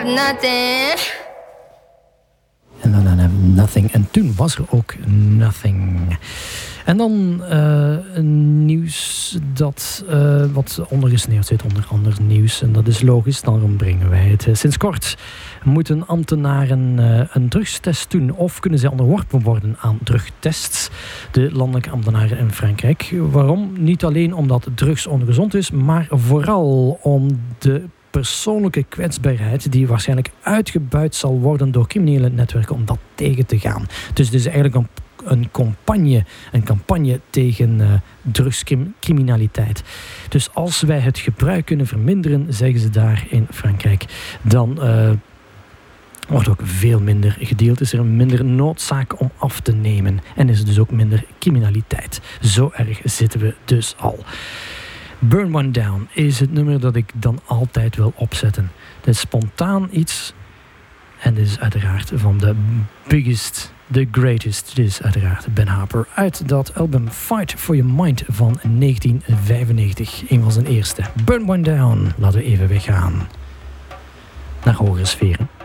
have nothing. En dan have nothing. En toen was er ook nothing. En dan nieuws dat wat ondergesneeuwd zit onder ander nieuws. En dat is logisch, daarom brengen wij het. Sinds kort moeten ambtenaren een drugstest doen of kunnen zij onderworpen worden aan drugtests. De landelijke ambtenaren in Frankrijk. Waarom? Niet alleen omdat drugs ongezond is, maar vooral om de persoonlijke kwetsbaarheid die waarschijnlijk uitgebuit zal worden door criminele netwerken om dat tegen te gaan. Dus het is eigenlijk een campagne tegen drugscriminaliteit. Dus als wij het gebruik kunnen verminderen, zeggen ze daar in Frankrijk, dan wordt ook veel minder gedeeld. Is er een minder noodzaak om af te nemen. En is er dus ook minder criminaliteit. Zo erg zitten we dus al. Burn One Down is het nummer dat ik dan altijd wil opzetten. Het is spontaan iets. En dit is uiteraard van de biggest, the greatest. Dit is uiteraard Ben Harper uit dat album Fight for Your Mind van 1995. Een van zijn eerste. Burn One Down. Laten we even weggaan naar hogere sferen.